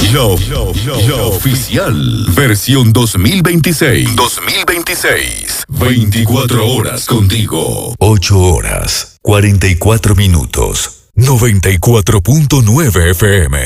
La oficial. Versión 2026. 24 horas contigo. 8 horas, 44 minutos. 94.9 FM.